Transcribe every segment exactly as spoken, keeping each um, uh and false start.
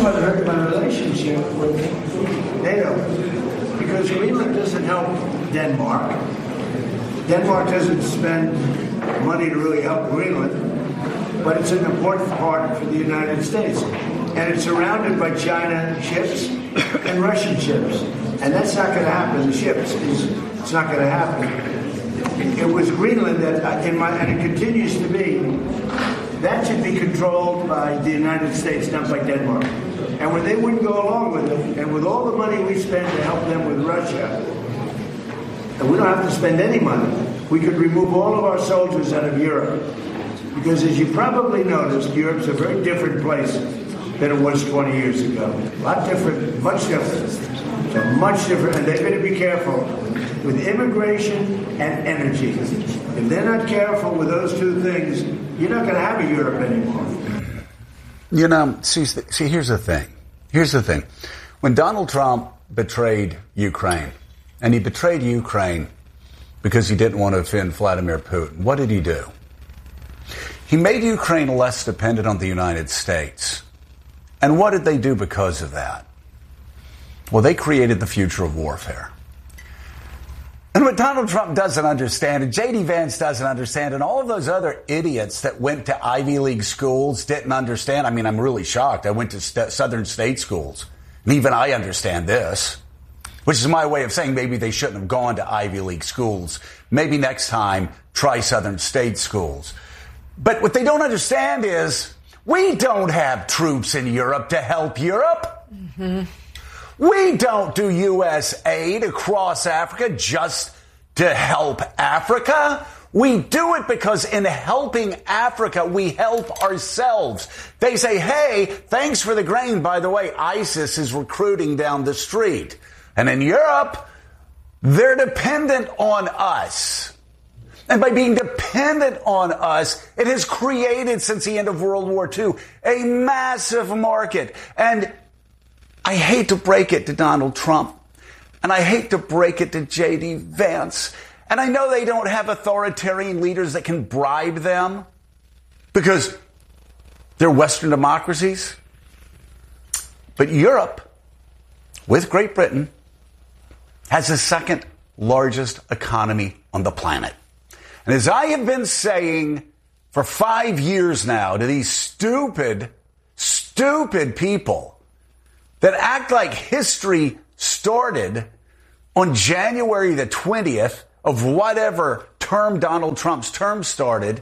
somewhat hurt my relationship with NATO, because Greenland doesn't help Denmark. Denmark doesn't spend money to really help Greenland, but it's an important part for the United States. And it's surrounded by China ships and Russian ships. And that's not going to happen. The ships, is, it's not going to happen. It was Greenland that, in my, and it continues to be, that should be controlled by the United States, not by Denmark. And when they wouldn't go along with it, and with all the money we spend to help them with Russia, and we don't have to spend any money, we could remove all of our soldiers out of Europe. Because as you probably noticed, Europe's a very different place than it was twenty years ago. A lot different, much different. So much different, and they've got to be careful with immigration and energy. If they're not careful with those two things, you're not going to have a Europe anymore. You know, see, see, here's the thing. Here's the thing. When Donald Trump betrayed Ukraine, and he betrayed Ukraine because he didn't want to offend Vladimir Putin, what did he do? He made Ukraine less dependent on the United States. And what did they do because of that? Well, they created the future of warfare. And what Donald Trump doesn't understand, and J D Vance doesn't understand, and all of those other idiots that went to Ivy League schools didn't understand. I mean, I'm really shocked. I went to st- Southern State schools, and even I understand this, which is my way of saying maybe they shouldn't have gone to Ivy League schools. Maybe next time, try Southern State schools. But what they don't understand is we don't have troops in Europe to help Europe. Mm-hmm. We don't do U S aid across Africa just to help Africa. We do it because in helping Africa, we help ourselves. They say, hey, thanks for the grain. By the way, ISIS is recruiting down the street. And in Europe, they're dependent on us. And by being dependent on us, it has created, since the end of World War Two, a massive market. And I hate to break it to Donald Trump, and I hate to break it to J D Vance. And I know they don't have authoritarian leaders that can bribe them because they're Western democracies. But Europe, with Great Britain, has the second largest economy on the planet. And as I have been saying for five years now to these stupid, stupid people that act like history started on January the twentieth of whatever term Donald Trump's term started,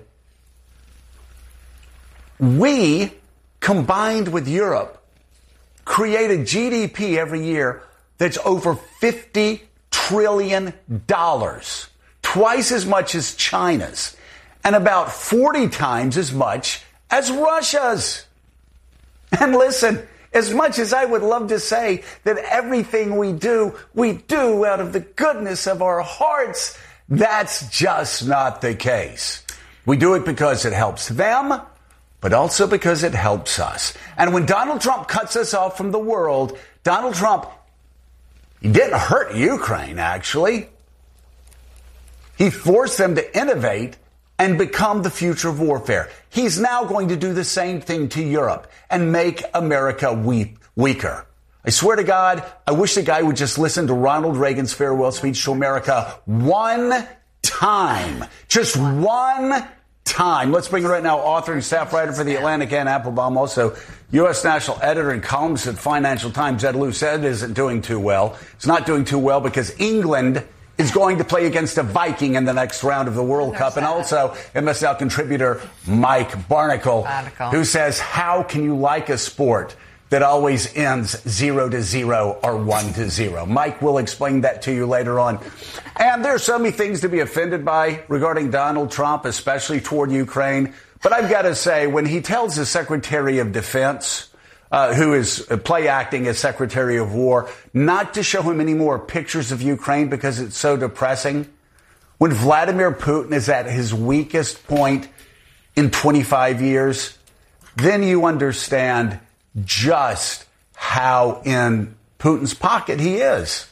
we, combined with Europe, create a G D P every year that's over fifty trillion dollars, twice as much as China's, and about forty times as much as Russia's. And listen, as much as I would love to say that everything we do, we do out of the goodness of our hearts, that's just not the case. We do it because it helps them, but also because it helps us. And when Donald Trump cuts us off from the world, Donald Trump, he didn't hurt Ukraine, actually. He forced them to innovate and become the future of warfare. He's now going to do the same thing to Europe and make America weak, weaker. I swear to God, I wish the guy would just listen to Ronald Reagan's farewell speech to America one time. Just one time. Let's bring it right now. Author and staff writer for The Atlantic, Ann Applebaum, also U S national editor and columnist at Financial Times. Ed Luce isn't doing too well. It's not doing too well because England is going to play against a Viking in the next round of the World Cup. And also M S L contributor Mike Barnicle, Barnicle, who says, how can you like a sport that always ends zero to zero or one to zero? Mike will explain that to you later on. And there are so many things to be offended by regarding Donald Trump, especially toward Ukraine. But I've got to say, when he tells the Secretary of Defense, Uh, who is play acting as Secretary of War, not to show him any more pictures of Ukraine because it's so depressing. When Vladimir Putin is at his weakest point in twenty-five years, then you understand just how in Putin's pocket he is.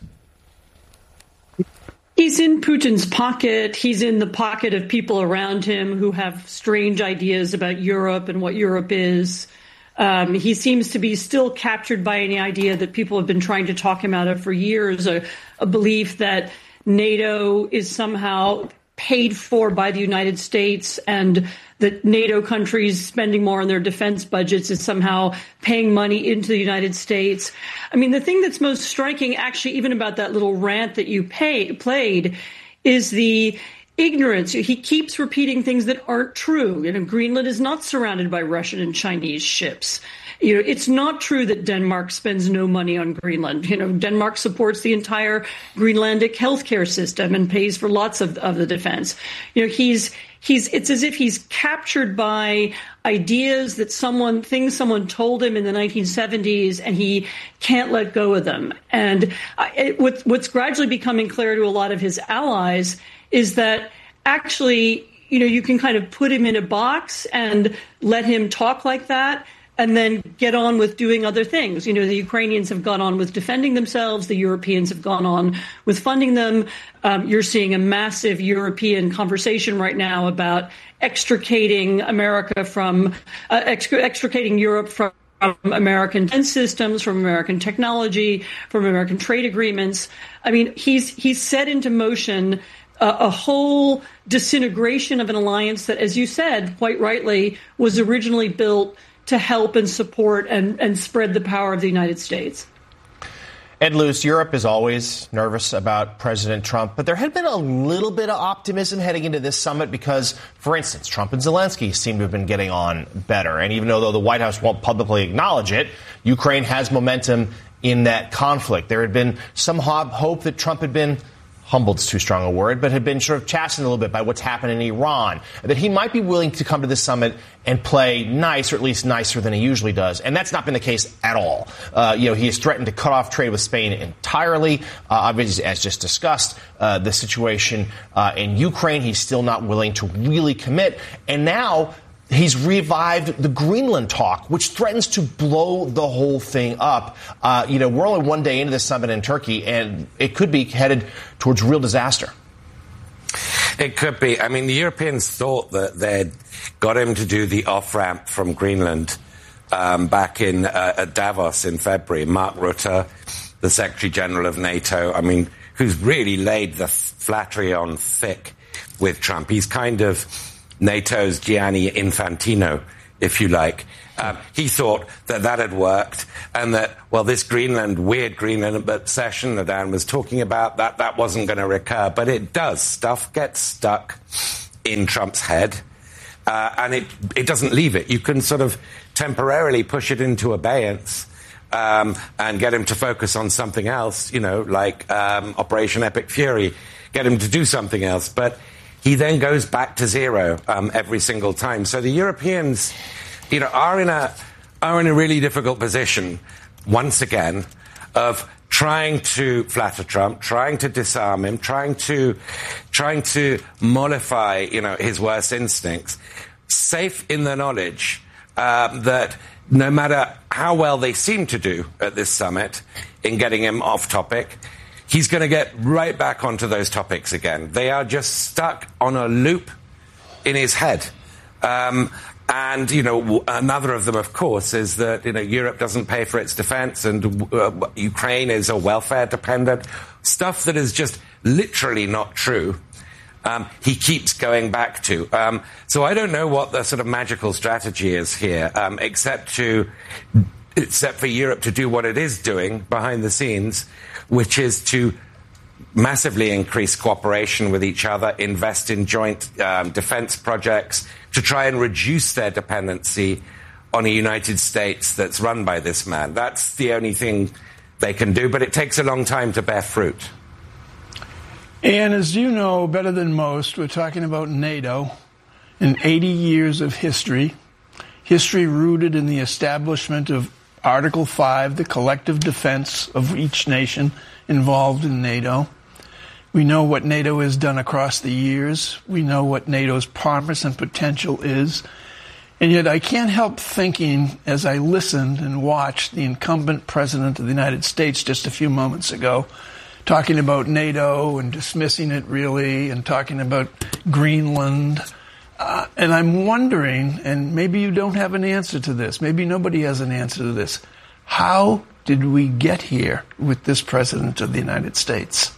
He's in Putin's pocket. He's in the pocket of people around him who have strange ideas about Europe and what Europe is. Um, he seems to be still captured by any idea that people have been trying to talk him out of for years, a, a belief that NATO is somehow paid for by the United States and that NATO countries spending more on their defense budgets is somehow paying money into the United States. I mean, the thing that's most striking, actually, even about that little rant that you pay, played, is the ignorance. He keeps repeating things that aren't true. You know, Greenland is not surrounded by Russian and Chinese ships. You know, it's not true that Denmark spends no money on Greenland. You know, Denmark supports the entire Greenlandic healthcare system and pays for lots of, of the defense. You know, he's he's it's as if he's captured by ideas that someone, things someone told him in the nineteen seventies, and he can't let go of them. And it, what, what's gradually becoming clear to a lot of his allies is that actually, you know, you can kind of put him in a box and let him talk like that, and then get on with doing other things. You know, the Ukrainians have gone on with defending themselves. The Europeans have gone on with funding them. Um, you're seeing a massive European conversation right now about extricating America from, uh, extricating Europe from American defense systems, from American technology, from American trade agreements. I mean, he's he's set into motion a, a whole disintegration of an alliance that, as you said, quite rightly, was originally built to help and support and, and spread the power of the United States. Ed Luce, Europe is always nervous about President Trump, but there had been a little bit of optimism heading into this summit because, for instance, Trump and Zelensky seem to have been getting on better. And even though the White House won't publicly acknowledge it, Ukraine has momentum in that conflict. There had been some hope that Trump had been humbled's too strong a word, but had been sort of chastened a little bit by what's happened in Iran, that he might be willing to come to this summit and play nice, or at least nicer than he usually does. And that's not been the case at all. Uh, you know, he has threatened to cut off trade with Spain entirely. Uh, obviously, as just discussed, uh, the situation uh, in Ukraine, he's still not willing to really commit. And now he's revived the Greenland talk, which threatens to blow the whole thing up. Uh, you know, we're only one day into this summit in Turkey, and it could be headed towards real disaster. It could be. I mean, the Europeans thought that they'd got him to do the off-ramp from Greenland um, back in uh, at Davos in February. Mark Rutte, the Secretary General of NATO, I mean, who's really laid the flattery on thick with Trump. He's kind of NATO's Gianni Infantino, if you like. Um, he thought that that had worked and that, well, this Greenland, weird Greenland session that Anne was talking about, that, that wasn't going to recur. But it does. Stuff gets stuck in Trump's head, uh, and it, it doesn't leave it. You can sort of temporarily push it into abeyance um, and get him to focus on something else, you know, like um, Operation Epic Fury, get him to do something else. But he then goes back to zero um, every single time. So the Europeans, you know, are in a are in a really difficult position once again of trying to flatter Trump, trying to disarm him, trying to trying to mollify, you know, his worst instincts, safe in the knowledge um, that no matter how well they seem to do at this summit in getting him off topic, he's going to get right back onto those topics again. They are just stuck on a loop in his head. Um, and, you know, another of them, of course, is that, you know, Europe doesn't pay for its defense and uh, Ukraine is a welfare dependent. Stuff that is just literally not true. Um, he keeps going back to. Um, so I don't know what the sort of magical strategy is here, um, except to, except for Europe to do what it is doing behind the scenes, which is to massively increase cooperation with each other, invest in joint um, defense projects, to try and reduce their dependency on a United States that's run by this man. That's the only thing they can do, but it takes a long time to bear fruit. And as you know better than most, we're talking about NATO and eighty years of history, history rooted in the establishment of Article five, the collective defense of each nation involved in NATO. We know what NATO has done across the years. We know what NATO's promise and potential is. And yet I can't help thinking, as I listened and watched the incumbent president of the United States just a few moments ago, talking about NATO and dismissing it really, and talking about Greenland, uh, and I'm wondering, and maybe you don't have an answer to this, maybe nobody has an answer to this, how did we get here with this president of the United States?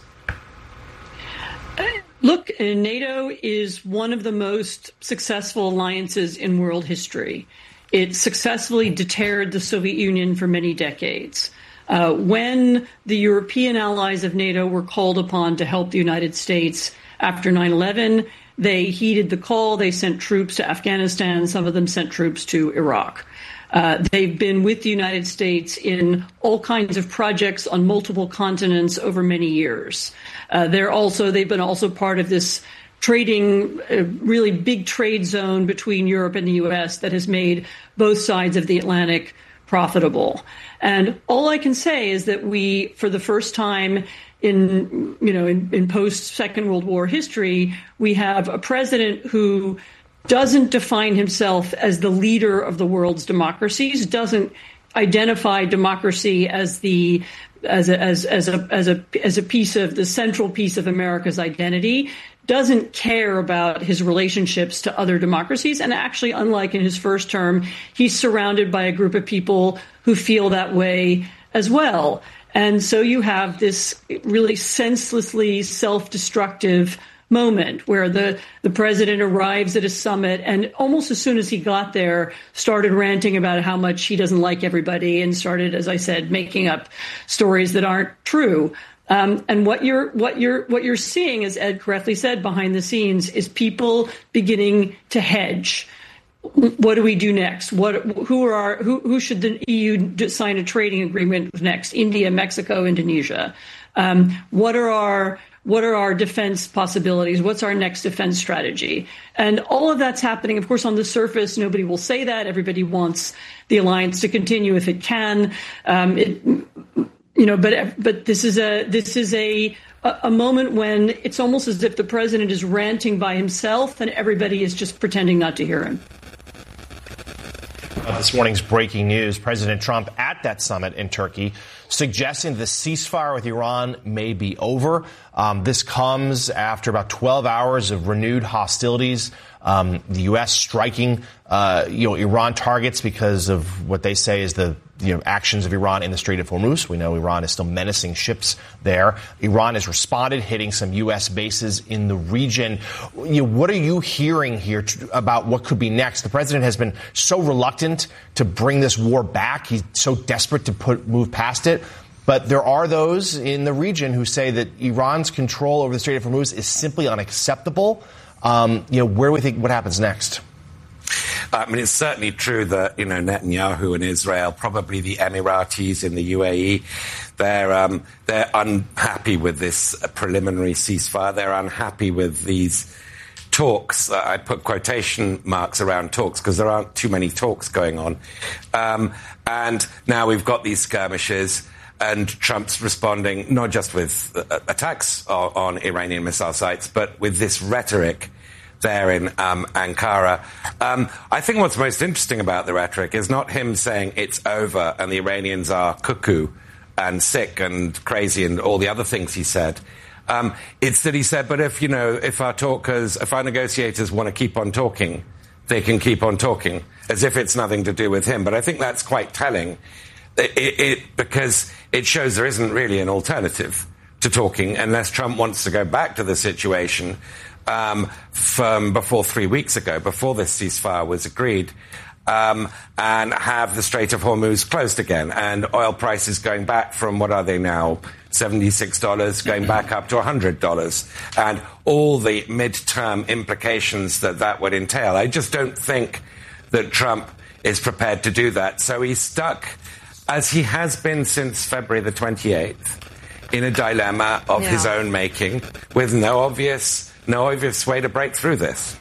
Look, NATO is one of the most successful alliances in world history. It successfully deterred the Soviet Union for many decades. Uh, when the European allies of NATO were called upon to help the United States after nine eleven, they heeded the call. They sent troops to Afghanistan. Some of them sent troops to Iraq. Uh, they've been with the United States in all kinds of projects on multiple continents over many years. Uh, they're also they've been also part of this trading, uh, really big trade zone between Europe and the U S that has made both sides of the Atlantic profitable. And all I can say is that we, for the first time in, you know, in, in post-Second World War history, we have a president who doesn't define himself as the leader of the world's democracies, doesn't identify democracy as the as a, as as a as a as a piece of the central piece of America's identity, doesn't care about his relationships to other democracies, and actually, unlike in his first term, he's surrounded by a group of people who feel that way as well. And so you have this really senselessly self-destructive moment where the, the president arrives at a summit and almost as soon as he got there started ranting about how much he doesn't like everybody and started, as I said, making up stories that aren't true. Um, and what you're what you're what you're seeing, as Ed correctly said, behind the scenes is people beginning to hedge. What do we do next? What who are our, who who should the E U sign a trading agreement with next? India, Mexico, Indonesia. Um, what are our What are our defense possibilities? What's our next defense strategy? And all of that's happening. Of course, on the surface, nobody will say that. Everybody wants the alliance to continue if it can. Um, it, you know, but but this is a this is a a moment when it's almost as if the president is ranting by himself and everybody is just pretending not to hear him. Uh, this morning's breaking news: President Trump at that summit in Turkey suggesting the ceasefire with Iran may be over. Um, this comes after about twelve hours of renewed hostilities. Um, the U S striking, uh, you know, Iran targets because of what they say is the you know actions of Iran in the Strait of Hormuz. We know Iran is still menacing ships there. Iran has responded, hitting some U S bases in the region. You know, what are you hearing here to, about what could be next? The president has been so reluctant to bring this war back. He's so desperate to put move past it. But there are those in the region who say that Iran's control over the Strait of Hormuz is simply unacceptable. Um, you know, where do we think what happens next? I mean, it's certainly true that, you know, Netanyahu in Israel, probably the Emiratis in the U A E, they're, um, they're unhappy with this preliminary ceasefire. They're unhappy with these talks. Uh, I put quotation marks around talks because there aren't too many talks going on. Um, and now we've got these skirmishes. And Trump's responding not just with uh, attacks on, on Iranian missile sites, but with this rhetoric there in um, Ankara. Um, I think what's most interesting about the rhetoric is not him saying it's over and the Iranians are cuckoo and sick and crazy and all the other things he said. Um, it's that he said, but if, you know, if our talkers, if our negotiators want to keep on talking, they can keep on talking, as if it's nothing to do with him. But I think that's quite telling. It, it, because it shows there isn't really an alternative to talking unless Trump wants to go back to the situation um, from before three weeks ago, before this ceasefire was agreed, um, and have the Strait of Hormuz closed again and oil prices going back from, what are they now, seventy-six dollars, going back up to one hundred dollars, and all the midterm implications that that would entail. I just don't think that Trump is prepared to do that. So he's stuck, as he has been since February the twenty-eighth, in a dilemma of yeah. his own making, with no obvious, no obvious way to break through this.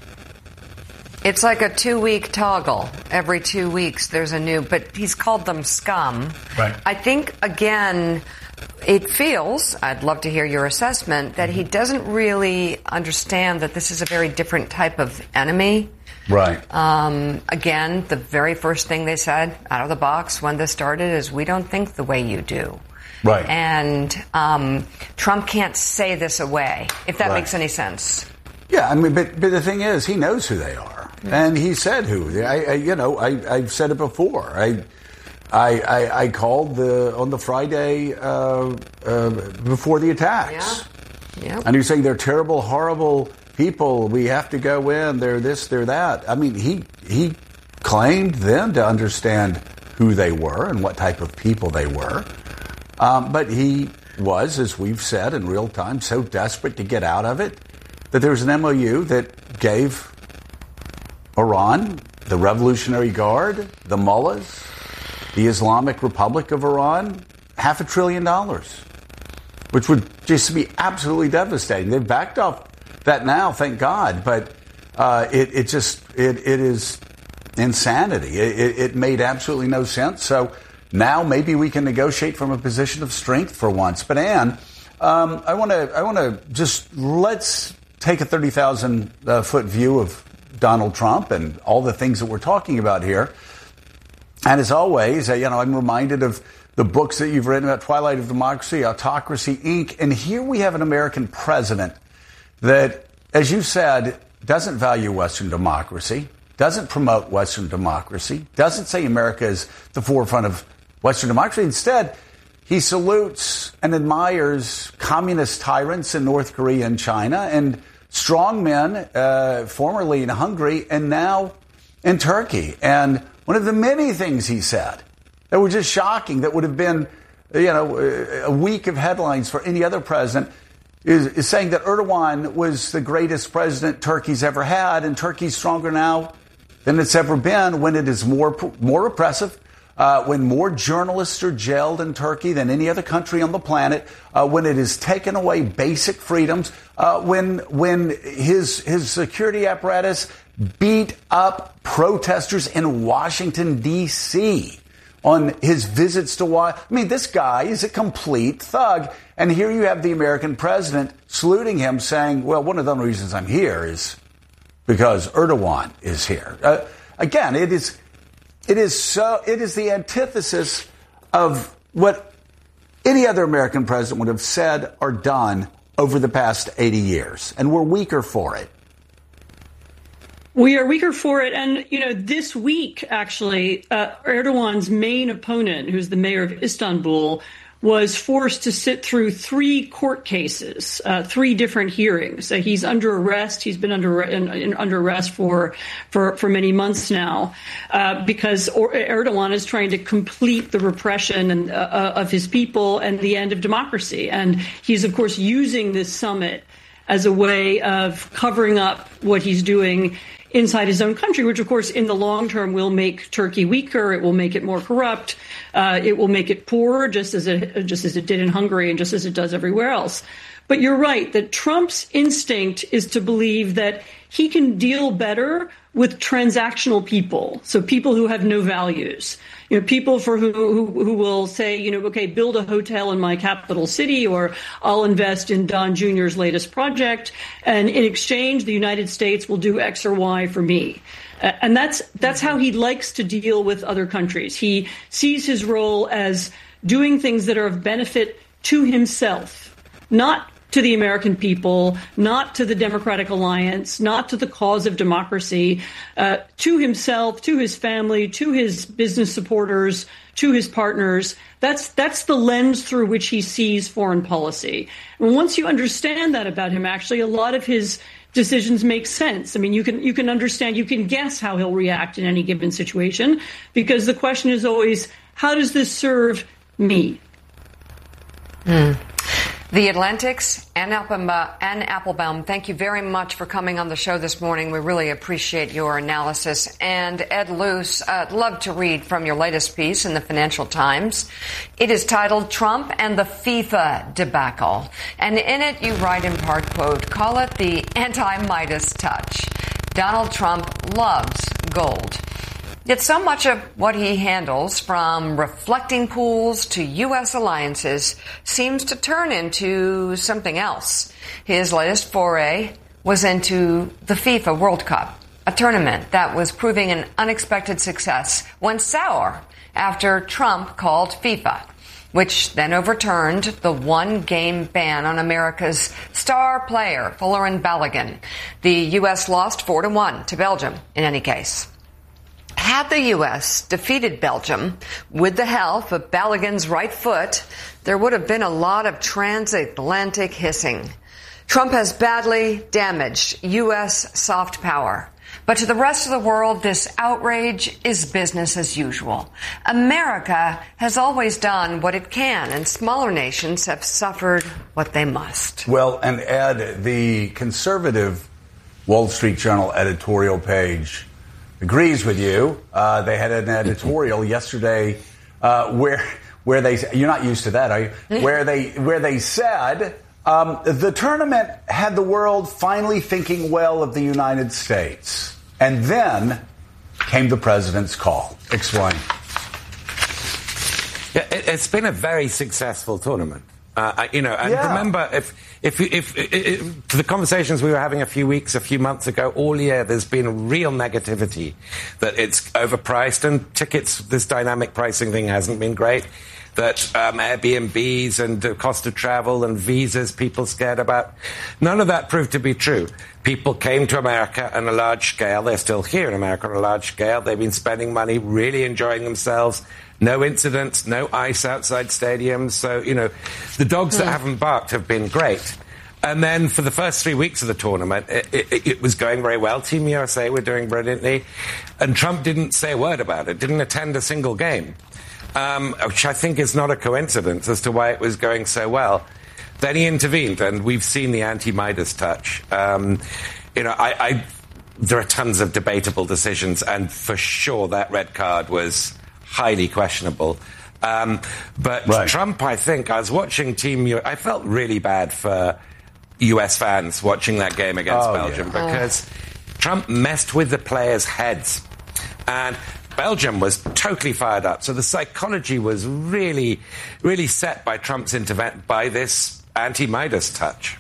It's like a two-week toggle. Every two weeks there's a new, but he's called them scum. Right. I think, again, it feels, I'd love to hear your assessment, that he doesn't really understand that this is a very different type of enemy. Right. Um, again, the very first thing they said out of the box when this started is, we don't think the way you do. Right. And um, Trump can't say this away, if that right. makes any sense. Yeah, I mean, but, but the thing is, he knows who they are. Yeah. And he said who. I, I you know, I, I've said it before. I I, I, I called the on the Friday uh, uh, before the attacks. Yeah. Yeah. And he was saying they're terrible, horrible people. We have to go in. They're this, they're that. I mean, he he claimed then to understand who they were and what type of people they were. Um, but he was, as we've said in real time, so desperate to get out of it that there was an M O U that gave Iran, the Revolutionary Guard, the mullahs, the Islamic Republic of Iran, half a trillion dollars, which would just be absolutely devastating. They've backed off that now, thank God, but uh, it, it just, it, it is insanity. It, it, it made absolutely no sense. So now maybe we can negotiate from a position of strength for once. But Ann, um, I want to, I want to just, let's take a thirty thousand uh, foot view of Donald Trump and all the things that we're talking about here. And as always, uh, you know, I'm reminded of the books that you've written about Twilight of Democracy, Autocracy, Incorporated. And here we have an American president that, as you said, doesn't value Western democracy, doesn't promote Western democracy, doesn't say America is the forefront of Western democracy. Instead, he salutes and admires communist tyrants in North Korea and China and strong men, uh, formerly in Hungary and now in Turkey. And one of the many things he said that were just shocking, that would have been, you know, a week of headlines for any other president, is, is saying that Erdogan was the greatest president Turkey's ever had, and Turkey's stronger now than it's ever been, when it is more more oppressive, uh, when more journalists are jailed in Turkey than any other country on the planet, uh, when it has taken away basic freedoms, uh, when when his his security apparatus beat up protesters in Washington, D C on his visits to Washington. I mean, this guy is a complete thug. And here you have the American president saluting him, saying, well, one of the only reasons I'm here is because Erdogan is here. Uh, again, it is it is so it is the antithesis of what any other American president would have said or done over the past eighty years. And we're weaker for it. We are weaker for it. And, you know, this week, actually, uh, Erdogan's main opponent, who's the mayor of Istanbul, was forced to sit through three court cases, uh, three different hearings. Uh, he's under arrest. He's been under in, in, under arrest for for for many months now, uh, because Erdogan is trying to complete the repression and, uh, of his people and the end of democracy. And he's, of course, using this summit as a way of covering up what he's doing inside his own country, which, of course, in the long term will make Turkey weaker. It will make it more corrupt. Uh, it will make it poorer, just as it just as it did in Hungary and just as it does everywhere else. But you're right that Trump's instinct is to believe that he can deal better with transactional people, so people who have no values. You know, people for who, who who will say, you know, okay, build a hotel in my capital city, or I'll invest in Don Junior's latest project, and in exchange, the United States will do X or Y for me. Uh, and that's that's how he likes to deal with other countries. He sees his role as doing things that are of benefit to himself, not to the American people, not to the Democratic Alliance, not to the cause of democracy, uh, to himself, to his family, to his business supporters, to his partners. That's that's the lens through which he sees foreign policy. And once you understand that about him, actually, a lot of his decisions make sense. I mean, you can you can understand, you can guess how he'll react in any given situation, because the question is always, how does this serve me? Mm. The Atlantic's Ann Applebaum, thank you very much for coming on the show this morning. We really appreciate your analysis. And Ed Luce, I'd love to read from your latest piece in the Financial Times. It is titled Trump and the FIFA Debacle. And in it, you write in part, quote, call it the anti-Midas touch. Donald Trump loves gold. Yet so much of what he handles, from reflecting pools to U S alliances, seems to turn into something else. His latest foray was into the FIFA World Cup, a tournament that was proving an unexpected success, went sour after Trump called FIFA which then overturned the one-game ban on America's star player, Folarin Balogun. The U S lost four to one to Belgium in any case. Had the U S defeated Belgium with the help of Balogun's right foot, there would have been a lot of transatlantic hissing. Trump has badly damaged U S soft power. But to the rest of the world, this outrage is business as usual. America has always done what it can, and smaller nations have suffered what they must. Well, and Ed, the conservative Wall Street Journal editorial page agrees with you. Uh, they had an editorial yesterday uh, where where they you're not used to that, are you? Where they where they said um, the tournament had the world finally thinking well of the United States, and then came the president's call. Explain. Yeah, it, it's been a very successful tournament. Uh, you know, and yeah. remember, if if if, if, if to the conversations we were having a few weeks, a few months ago, all year there's been real negativity that it's overpriced and tickets. This dynamic pricing thing hasn't been great. That um, Airbnbs and the cost of travel and visas, people scared about. None of that proved to be true. People came to America on a large scale. They're still here in America on a large scale. They've been spending money, really enjoying themselves. No incidents, no ice outside stadiums. So, you know, the dogs that haven't barked have been great. And then for the first three weeks of the tournament, it, it, it was going very well. Team U S A were doing brilliantly. And Trump didn't say a word about it, didn't attend a single game, um, which I think is not a coincidence as to why it was going so well. Then he intervened, and we've seen the anti-Midas touch. Um, you know, I, I, there are tons of debatable decisions, and for sure that red card was highly questionable. Um, but right. Trump, I think, I was watching Team U S A. I felt really bad for U S fans watching that game against oh, Belgium yeah. because oh. Trump messed with the players' heads. And Belgium was totally fired up. So the psychology was really, really set by Trump's intervention, by this anti-Midas touch.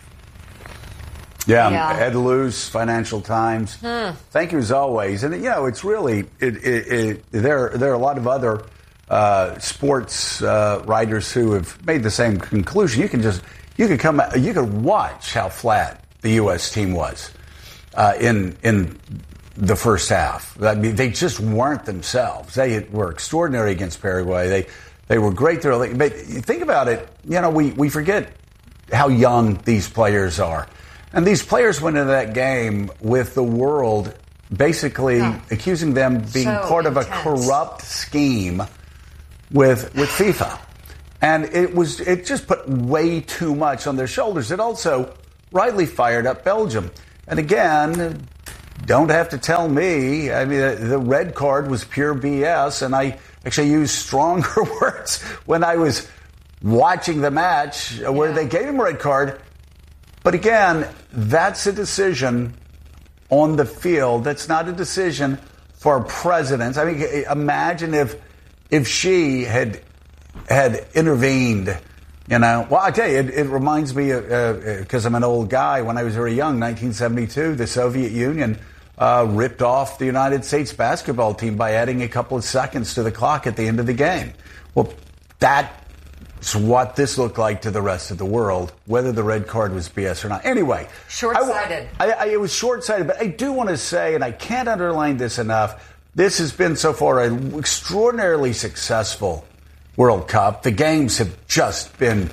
Yeah, yeah. Ed Luce, Financial Times. Hmm. Thank you as always. And you know, it's really it, it, it, there. There are a lot of other uh, sports uh, writers who have made the same conclusion. You can just you could come you could watch how flat the U S team was uh, in in the first half. I mean, they just weren't themselves. They were extraordinary against Paraguay. They they were great there. But think about it. You know, we we forget how young these players are. And these players went into that game with the world basically oh. accusing them being so part intense. of a corrupt scheme with with FIFA. And it was it just put way too much on their shoulders. It also rightly fired up Belgium. And again, don't have to tell me. I mean, the, the red card was pure B S, and I actually used stronger words when I was watching the match where yeah. they gave him a red card. But again, that's a decision on the field. That's not a decision for presidents. I mean, imagine if if she had had intervened. You know, well, I tell you, it, it reminds me because uh, I'm an old guy. When I was very young, nineteen seventy-two, the Soviet Union uh, ripped off the United States basketball team by adding a couple of seconds to the clock at the end of the game. Well, that. It's what this looked like to the rest of the world, whether the red card was B S or not. Anyway. Short-sighted. I, I, I, it was short-sighted, but I do want to say, and I can't underline this enough, this has been so far an extraordinarily successful World Cup. The games have just been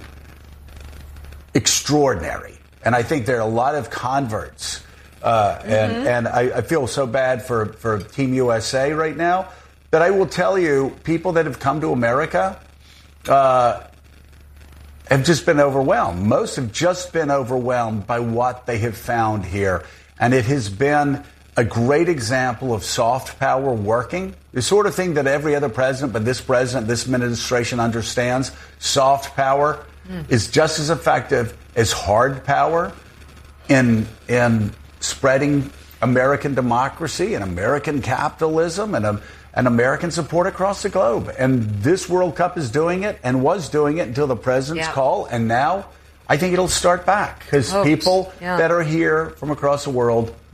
extraordinary. And I think there are a lot of converts. Uh, mm-hmm. And, and I, I feel so bad for, for Team U S A right now. But I will tell you, people that have come to America, uh, have just been overwhelmed. Most have just been overwhelmed by what they have found here. And it has been a great example of soft power working. The sort of thing that every other president, but this president, this administration understands. Soft power mm. is just as effective as hard power in, in spreading American democracy and American capitalism and a and American support across the globe. And this World Cup is doing it and was doing it until the president's yeah. call. And now I think it'll start back because people yeah. that are here from across the world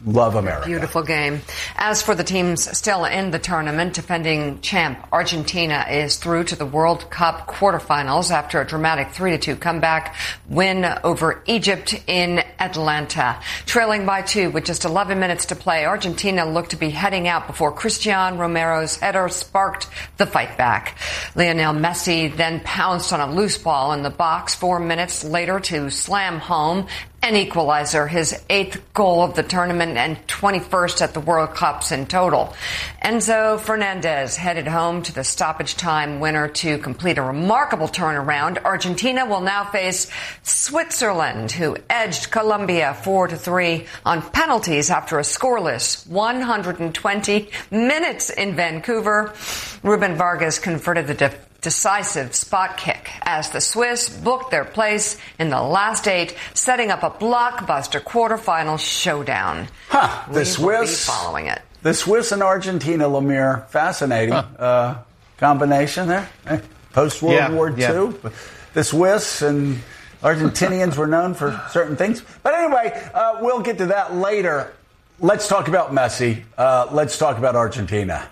Love America. Beautiful game. As for the teams still in the tournament, defending champ Argentina is through to the World Cup quarterfinals after a dramatic three to two comeback win over Egypt in Atlanta. Trailing by two with just eleven minutes to play, Argentina looked to be heading out before Cristian Romero's header sparked the fight back. Lionel Messi then pounced on a loose ball in the box four minutes later to slam home an equalizer, his eighth goal of the tournament and twenty-first at the World Cups in total. Enzo Fernandez headed home to the stoppage time winner to complete a remarkable turnaround. Argentina will now face Switzerland, who edged Colombia four to three on penalties after a scoreless one hundred twenty minutes in Vancouver. Ruben Vargas converted the de- decisive spot kick as the Swiss booked their place in the last eight, setting up a blockbuster quarterfinal showdown. Huh, the we Swiss will be following it. The Swiss and Argentina, Lemire, fascinating huh. uh, combination there. Eh, Post World yeah, War yeah. Two, the Swiss and Argentinians were known for certain things. But anyway, uh, we'll get to that later. Let's talk about Messi. Uh, let's talk about Argentina.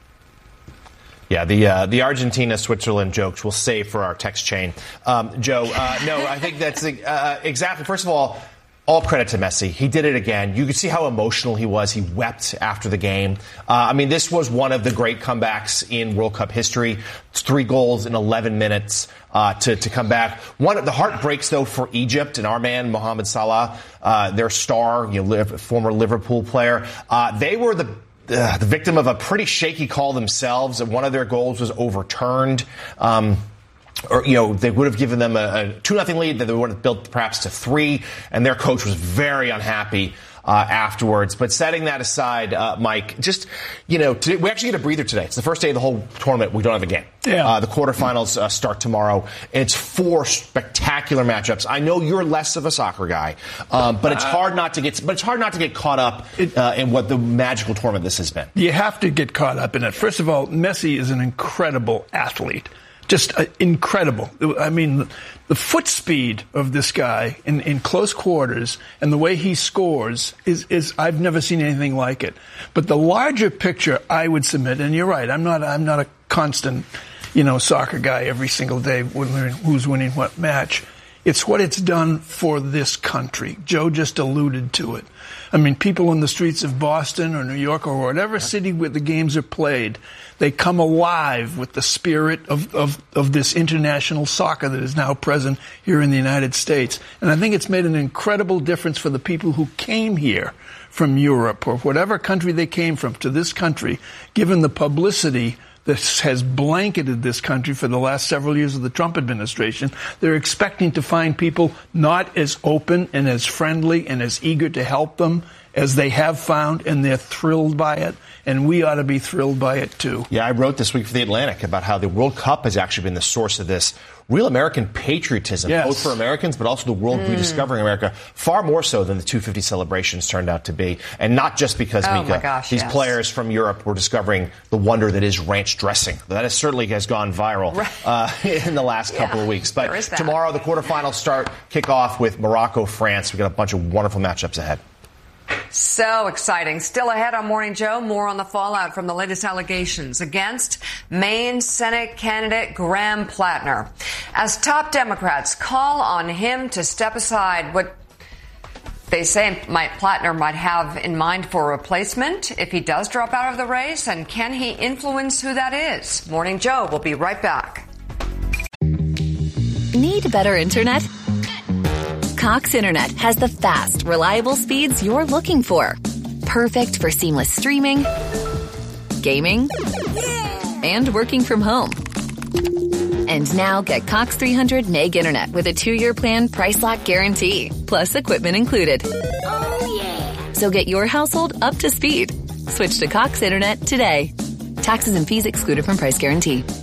Yeah, the uh, the Argentina-Switzerland jokes we'll save for our text chain. Um, Joe, uh, no, I think that's uh, exactly. First of all, all credit to Messi. He did it again. You could see how emotional he was. He wept after the game. Uh, I mean, this was one of the great comebacks in World Cup history. It's three goals in eleven minutes uh, to, to come back. One, the heart breaks, though, for Egypt and our man, Mohamed Salah, uh, their star, you know, former Liverpool player. Uh, they were the Uh, the victim of a pretty shaky call themselves. One of their goals was overturned. Um, or, you know, they would have given them a, a two nothing lead that they would have built perhaps to three, and their coach was very unhappy uh, afterwards. But setting that aside, uh, Mike, just, you know, today, we actually get a breather today. It's the first day of the whole tournament. We don't have a game. Yeah. Uh, the quarterfinals uh, start tomorrow, and it's four spectacular matchups. I know you're less of a soccer guy, um, but it's hard not to get. But it's hard not to get caught up uh, in what the magical tournament this has been. You have to get caught up in it. First of all, Messi is an incredible athlete. Just uh, incredible. I mean, the foot speed of this guy in, in close quarters and the way he scores is, is I've never seen anything like it. But the larger picture I would submit, and you're right, I'm not I'm not a constant, you know, soccer guy every single day who's winning what match. It's what it's done for this country. Joe just alluded to it. I mean, people in the streets of Boston or New York or whatever city where the games are played, they come alive with the spirit of, of, of this international soccer that is now present here in the United States. And I think it's made an incredible difference for the people who came here from Europe or whatever country they came from to this country, given the publicity that has blanketed this country for the last several years of the Trump administration. They're expecting to find people not as open and as friendly and as eager to help them as they have found, and they're thrilled by it. And we ought to be thrilled by it, too. Yeah, I wrote this week for The Atlantic about how the World Cup has actually been the source of this real American patriotism, yes. both for Americans, but also the world mm. rediscovering America, far more so than the two fifty celebrations turned out to be. And not just because, oh Mika, gosh, these yes. players from Europe were discovering the wonder that is ranch dressing. That is, certainly has gone viral right. uh, in the last yeah, couple of weeks. But there is that. Tomorrow, the quarterfinals start, kick off with Morocco, France. We've got a bunch of wonderful matchups ahead. So exciting. Still ahead on Morning Joe, more on the fallout from the latest allegations against Maine Senate candidate Graham Plattner. As top Democrats call on him to step aside, what they say might Plattner might have in mind for a replacement if he does drop out of the race, and can he influence who that is? Morning Joe will be right back. Need better internet? Cox Internet has the fast, reliable speeds you're looking for. Perfect for seamless streaming, gaming, and working from home. And now get Cox three hundred meg internet with a two-year plan price lock guarantee, plus equipment included. Oh, yeah. So get your household up to speed. Switch to Cox Internet today. Taxes and fees excluded from price guarantee.